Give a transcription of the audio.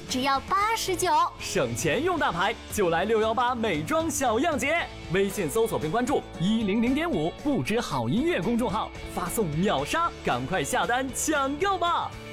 只要89， 省钱用大牌就来618美妆小样节。微信搜索并关注100.5不知好音乐公众号，发送秒杀，赶快下单抢购吧！